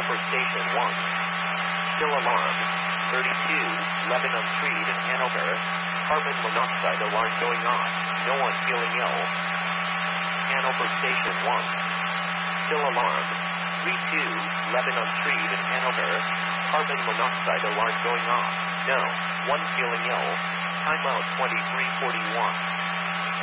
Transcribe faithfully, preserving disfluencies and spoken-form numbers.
Hanover Station one. Still alarm. thirty-two, Lebanon Street in Hanover. Carbon monoxide alarm going off. No one feeling ill. Hanover Station one. Still alarm. three-two, Lebanon Street in Hanover. Carbon monoxide alarm going off. No one feeling ill. Timeout twenty-three forty-one.